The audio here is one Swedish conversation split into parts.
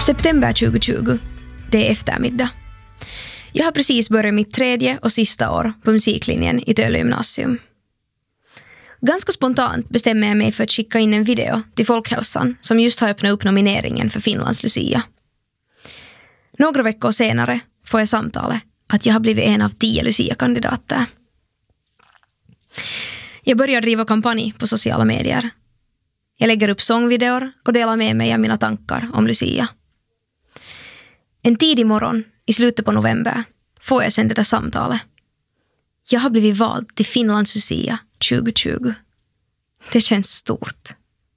September 2020. Det är eftermiddag. Jag har precis börjat mitt 3:e och sista år på musiklinjen i Töle gymnasium. Ganska spontant bestämmer jag mig för att skicka in en video till Folkhälsan som just har öppnat upp nomineringen för Finlands Lucia. Några veckor senare får jag samtalet att jag har blivit en av 10 Lucia-kandidater. Jag börjar driva kampanj på sociala medier. Jag lägger upp sångvideor och delar med mig av mina tankar om Lucia. En tidig morgon i slutet på november får jag sen det där samtalet. Jag har blivit vald till Finlands Lucia 2020. Det känns stort.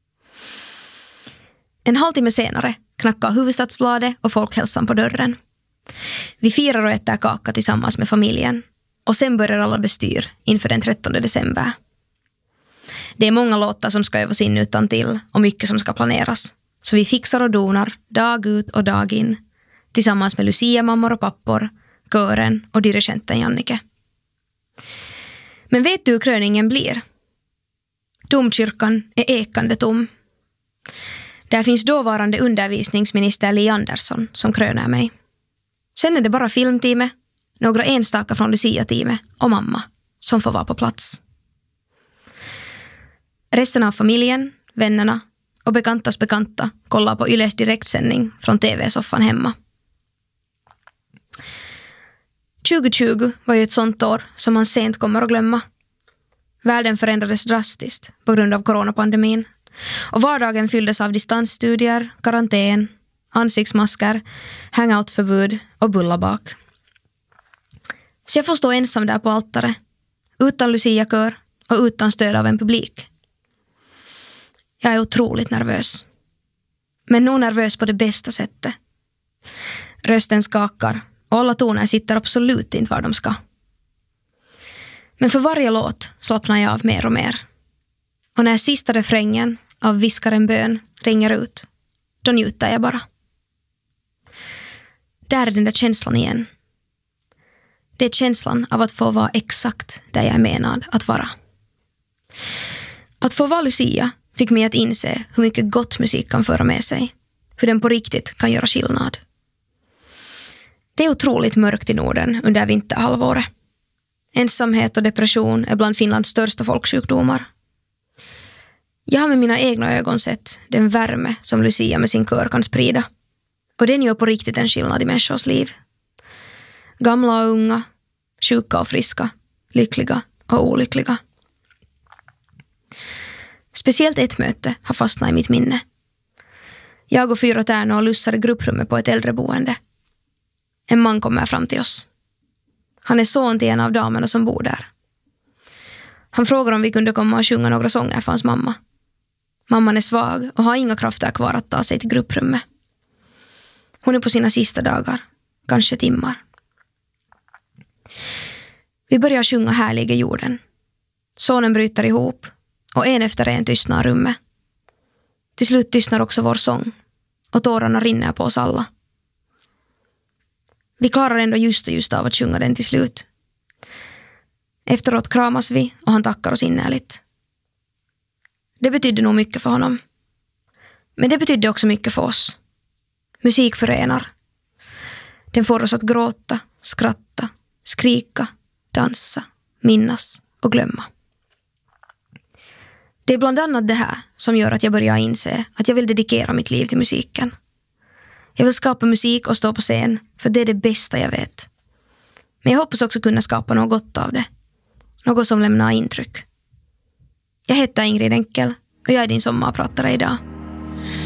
En halvtimme senare knackar Hufvudstadsbladet och Folkhälsan på dörren. Vi firar och äter kaka tillsammans med familjen. Och sen börjar alla bestyr inför den 13 december. Det är många låtar som ska övas in utan till och mycket som ska planeras. Så vi fixar och donar dag ut och dag in. Tillsammans med Lucia-mammor och pappor, kören och dirigenten Jannike. Men vet du hur kröningen blir? Domkyrkan är ekande tom. Där finns dåvarande undervisningsminister Li Andersson som krönar mig. Sen är det bara filmteamet, några enstaka från Lucia-teamet och mamma som får vara på plats. Resten av familjen, vännerna och bekantas bekanta kollar på Yles direktsändning från TV-soffan hemma. 2020 var ju ett sånt år som man sent kommer att glömma. Världen förändrades drastiskt på grund av coronapandemin och vardagen fylldes av distansstudier, karantän, ansiktsmasker, hangoutförbud och bullabak. Så jag får stå ensam där på altaret, utan Lucia-kör och utan stöd av en publik. Jag är otroligt nervös. Men nog nervös på det bästa sättet. Rösten skakar och alla toner sitter absolut inte var de ska. Men för varje låt slappnar jag av mer och mer. Och när sista refrängen av Viskaren bön ringer ut, då njuter jag bara. Där är den där känslan igen. Det är känslan av att få vara exakt där jag är menad att vara. Att få vara Lucia fick mig att inse hur mycket gott musik kan föra med sig. Hur den på riktigt kan göra skillnad. Det är otroligt mörkt i Norden under vinterhalvåret. Ensamhet och depression är bland Finlands största folksjukdomar. Jag har med mina egna ögon sett den värme som Lucia med sin kör kan sprida. Och den gör på riktigt en skillnad i människors liv. Gamla och unga, sjuka och friska, lyckliga och olyckliga. Speciellt ett möte har fastnat i mitt minne. Jag och 4 tärnor lussade grupprummet på ett äldreboende. En man kommer fram till oss. Han är son till en av damerna som bor där. Han frågar om vi kunde komma och sjunga några sånger för hans mamma. Mamman är svag och har inga krafter kvar att ta sig till grupprummet. Hon är på sina sista dagar, kanske timmar. Vi börjar sjunga Härliga jorden. Sonen bryter ihop och en efter en tystnar rummet. Till slut tystnar också vår sång och tårarna rinner på oss alla. Vi klarar ändå just av att sjunga den till slut. Efteråt kramas vi och han tackar oss innerligt. Det betydde nog mycket för honom. Men det betydde också mycket för oss. Musik förenar. Den får oss att gråta, skratta, skrika, dansa, minnas och glömma. Det är bland annat det här som gör att jag börjar inse att jag vill dedikera mitt liv till musiken. Jag vill skapa musik och stå på scen, för det är det bästa jag vet. Men jag hoppas också kunna skapa något gott av det. Något som lämnar intryck. Jag heter Ingrid Enkel och jag är din sommarpratare idag.